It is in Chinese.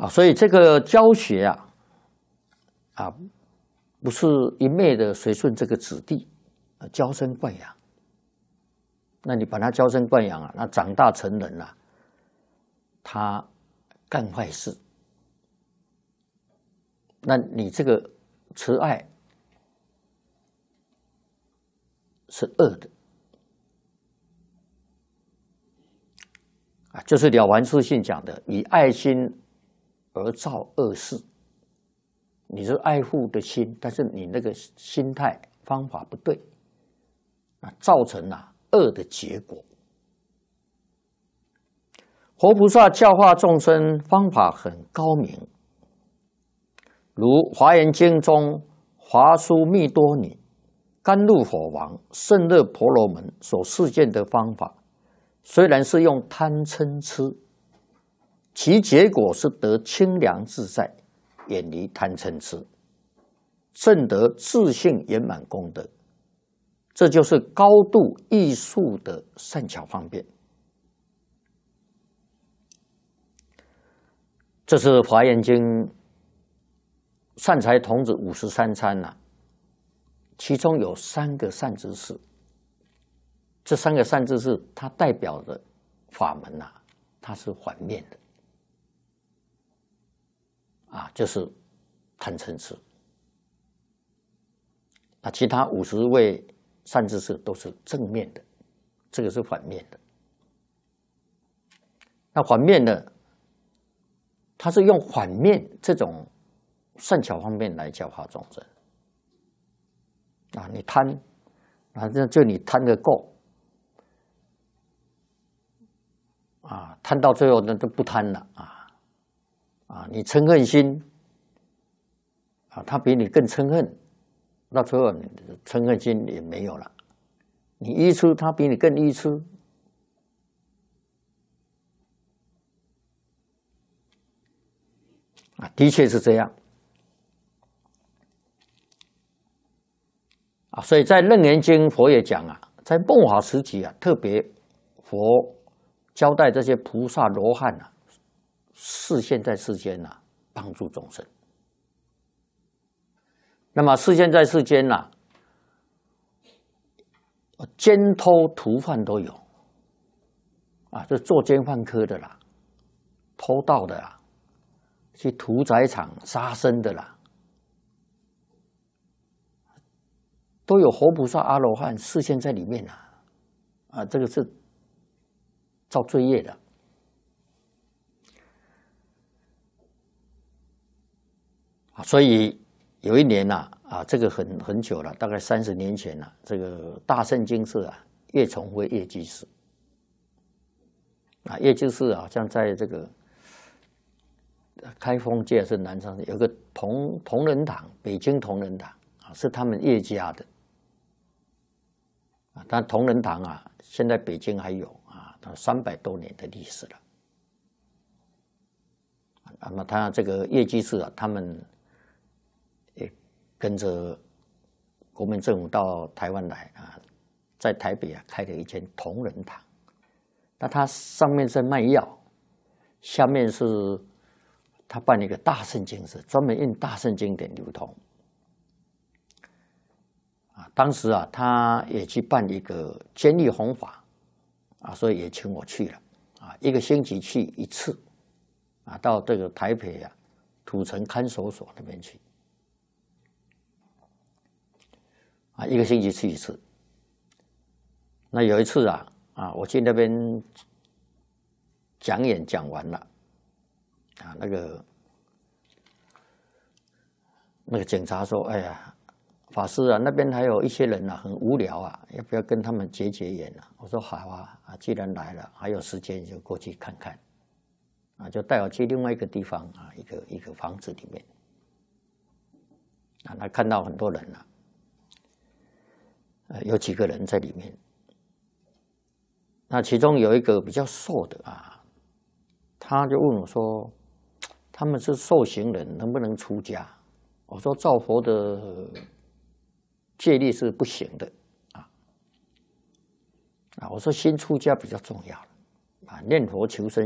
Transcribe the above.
所以这个教学不是一昧的随顺这个子弟，娇生惯养。那你把他娇生惯养那长大成人他干坏事，那你这个慈爱是恶的就是《了凡四训》讲的，以爱心而造恶事。你是爱护的心，但是你那个心态方法不对，造成恶的结果。活菩萨教化众生方法很高明，如《华严经》中华殊密多尼、甘露火王、胜热婆罗门所示现的方法，虽然是用贪嗔痴，其结果是得清凉自在，远离贪嗔痴，证得自性圆满功德。这就是高度艺术的善巧方便。这是《华严经》善财童子53参其中有3个善知识。这3个善知识，它代表的法门它是反面的就是贪嗔痴。其他50位善知识都是正面的，这个是反面的。那反面的，它是用反面这种善巧方面来教化众生你贪就你贪得够贪到最后那都不贪了你嗔恨心他比你更嗔恨，到最后你的嗔恨心也没有了。你愚痴，他比你更愚痴。的确是这样所以在《楞严经》佛也讲在末法时期特别佛交代这些菩萨罗汉示现在世间帮助众生。那么示现在世间奸偷屠贩都有这作奸犯科的偷盗的去屠宰场杀生的都有活菩萨阿罗汉示现在里面这个是造罪业的所以有一年这个很久了，大概30年前这个大圣经寺叶崇辉叶居士叶居士好像在这个开封界是南昌有个同仁堂，北京同仁堂是他们叶家的但同仁堂现在北京还有它300多年的历史了。那么他这个叶居士他们也跟着国民政府到台湾来在台北开了一间同仁堂。那它上面是卖药，下面是他办了一个大圣经寺，专门印大圣经典流通。当时他也去办一个监狱弘法所以也请我去了1个星期去1次到这个台北土城看守所那边去1个星期去1次。那有一次我去那边讲演讲完了那个警察说：“哎呀，法师那边还有一些人很无聊要不要跟他们结缘我说：“好既然来了，还有时间就过去看看。”就带我去另外一个地方一个房子里面他看到很多人有几个人在里面。那其中有一个比较瘦的他就问我说：“他们是受刑人，能不能出家？”我说：“照佛的戒律是不行的我说：“新出家比较重要念佛求生。”